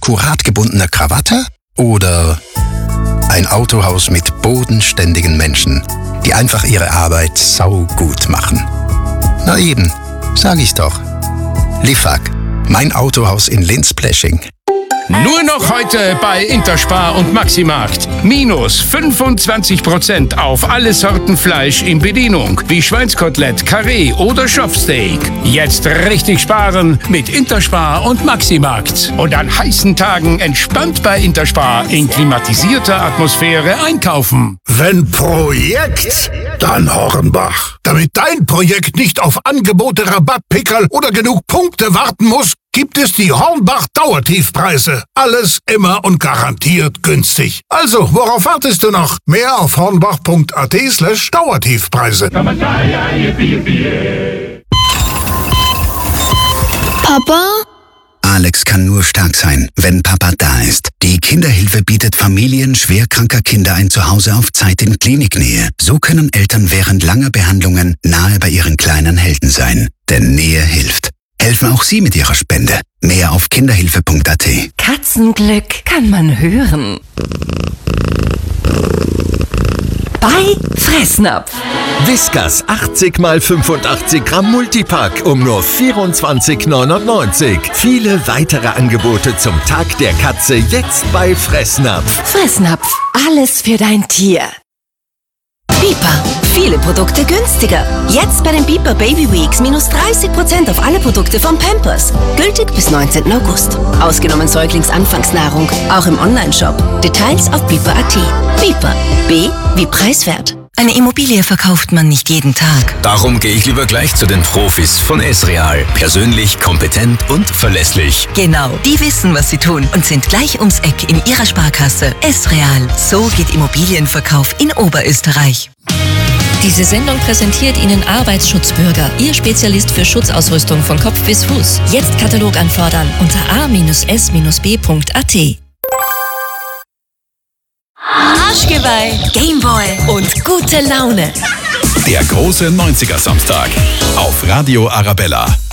akkurat gebundener Krawatte oder ein Autohaus mit bodenständigen Menschen, die einfach ihre Arbeit saugut machen? Na eben, sag ich doch. Liffag, mein Autohaus in Linz-Plesching. Nur noch heute bei Interspar und Maximarkt. Minus 25% auf alle Sorten Fleisch in Bedienung, wie Schweinskotelett, Karree oder Schopfsteak. Jetzt richtig sparen mit Interspar und Maximarkt. Und an heißen Tagen entspannt bei Interspar in klimatisierter Atmosphäre einkaufen. Wenn Projekt, dann Hornbach. Damit dein Projekt nicht auf Angebote, Rabattpickerl oder genug Punkte warten muss, gibt es die Hornbach-Dauertiefpreise. Alles immer und garantiert günstig. Also, worauf wartest du noch? Mehr auf hornbach.at/Dauertiefpreise. Papa? Alex kann nur stark sein, wenn Papa da ist. Die Kinderhilfe bietet Familien schwerkranker Kinder ein Zuhause auf Zeit in Kliniknähe. So können Eltern während langer Behandlungen nahe bei ihren kleinen Helden sein. Denn Nähe hilft. Helfen auch Sie mit Ihrer Spende. Mehr auf kinderhilfe.at. Katzenglück kann man hören. Bei Fressnapf. Whiskas 80 x 85 Gramm Multipack um nur 24,99 €. Viele weitere Angebote zum Tag der Katze jetzt bei Fressnapf. Fressnapf, alles für dein Tier. Biper. Viele Produkte günstiger. Jetzt bei den Biper Baby Weeks minus 30% auf alle Produkte von Pampers. Gültig bis 19. August. Ausgenommen Säuglingsanfangsnahrung. Auch im Onlineshop. Details auf biper.at. Biper. B wie preiswert. Eine Immobilie verkauft man nicht jeden Tag. Darum gehe ich lieber gleich zu den Profis von S-Real. Persönlich, kompetent und verlässlich. Genau, die wissen, was sie tun und sind gleich ums Eck in ihrer Sparkasse. S-Real. So geht Immobilienverkauf in Oberösterreich. Diese Sendung präsentiert Ihnen Arbeitsschutzbürger, Ihr Spezialist für Schutzausrüstung von Kopf bis Fuß. Jetzt Katalog anfordern unter a-s-b.at. Arschgeweih, Gameboy und gute Laune. Der große 90er Samstag auf Radio Arabella.